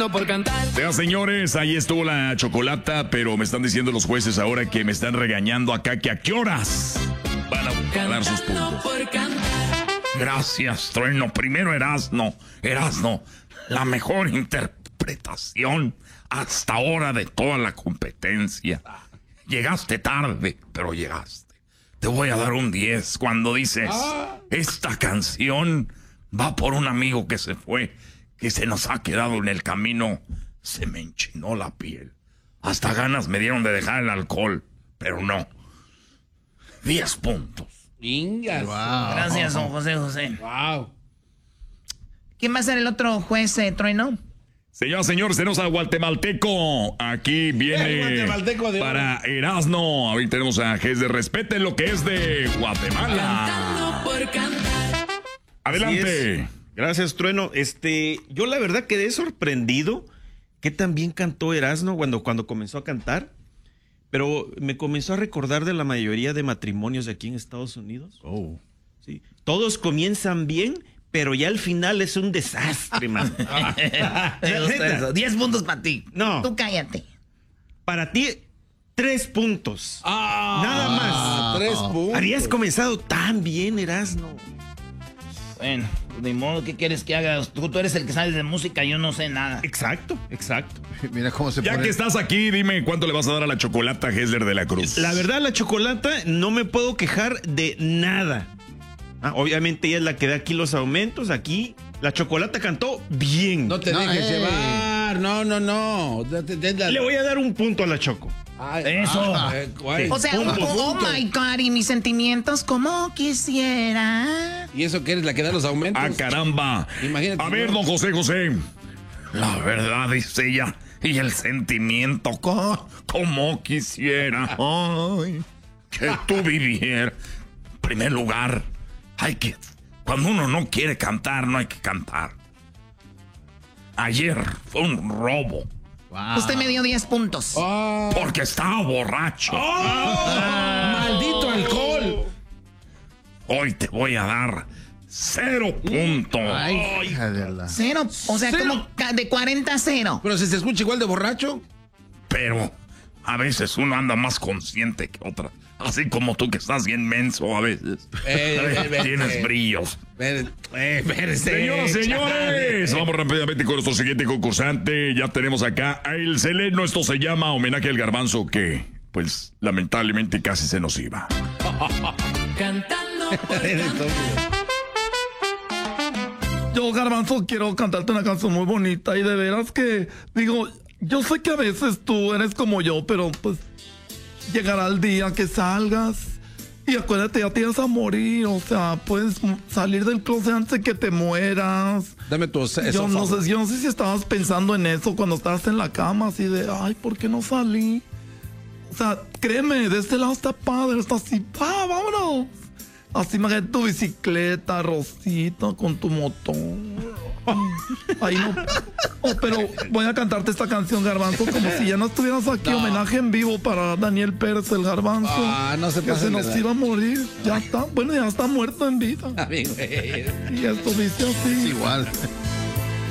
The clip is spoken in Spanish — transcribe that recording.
Cantando por cantar. Ya, señores, ahí estuvo la chocolata, pero me están diciendo los jueces ahora que me están regañando acá que a qué horas van a dar sus puntos. Por cantar. Gracias, Trueno. Primero Erasno, la mejor interpretación hasta ahora de toda la competencia. Llegaste tarde, pero llegaste. Te voy a dar un 10 cuando dices, esta canción va por un amigo que se fue, que se nos ha quedado en el camino. Se me enchinó la piel. Hasta ganas me dieron de dejar el alcohol, pero no. 10 puntos. Wow. Gracias, don José. Wow. ¿Quién va a ser el otro juez, Trueno? Señor, tenemos a Guatemalteco. Aquí viene Guatemalteco de para Erasno. Ahí tenemos a Gésder. Respeten lo que es de Guatemala. Cantando por cantar. Adelante. Gracias, Trueno. Yo la verdad quedé sorprendido que también cantó Erasno cuando comenzó a cantar. Pero me comenzó a recordar de la mayoría de matrimonios de aquí en Estados Unidos. Oh. Sí. Todos comienzan bien, pero ya al final es un desastre, man. 10 puntos para ti. No. Tú cállate. Para ti, 3 puntos. Nada más. 3 puntos. Habías comenzado tan bien, Erasno. Bueno, de modo, ¿qué quieres que haga? Tú eres el que sabes de música, yo no sé nada. Exacto. Mira cómo se Ya pone. que estás aquí, dime cuánto le vas a dar a la chocolata Gésder de la Cruz. La verdad, la chocolata no me puedo quejar de nada. Obviamente ella es la que da aquí los aumentos. Aquí la chocolata cantó bien. No te dejes llevar. No. Le voy a dar un punto a la Choco. Eso. O sea, Punto. my God, y mis sentimientos como quisiera. ¿Y eso que eres la que da los aumentos? Ah, caramba. Imagínate. A ver, don José. La verdad, dice ella, y el sentimiento, como quisiera. Ay, que tú vivieras. En primer lugar, cuando uno no quiere cantar, no hay que cantar. Ayer fue un robo. Usted me dio 10 puntos. Porque estaba borracho. ¡Maldito alcohol! Hoy te voy a dar 0 puntos. Ay, hija de la... 0. O sea, como de 40 a 0. Pero si se escucha igual de borracho. Pero a veces uno anda más consciente que otra. Así como tú que estás bien menso a veces. Tienes brillos. Señoras, señores, vamos rápidamente con nuestro siguiente concursante. Ya tenemos acá a El Seleno. Esto se llama Homenaje al Garbanzo, que pues lamentablemente casi se nos iba. Cantando por cantar. Yo, Garbanzo, quiero cantarte una canción muy bonita y de veras que, digo, yo sé que a veces tú eres como yo, pero pues llegará el día que salgas y acuérdate, ya te vas a morir, o sea, puedes salir del closet antes de que te mueras. Dame tu Yo no sé si estabas pensando en eso cuando estabas en la cama, así de, ay, ¿por qué no salí? O sea, créeme, de este lado está padre, está así, vámonos. Así imagínate tu bicicleta, Rosita, con tu motor. Ahí no. Pero voy a cantarte esta canción, Garbanzo, como si ya no estuvieras aquí. No. Homenaje en vivo para Daniel Pérez, el Garbanzo. No se que se nos iba a morir. Ya está. Bueno, ya está muerto en vida. Y esto dice así. Igual.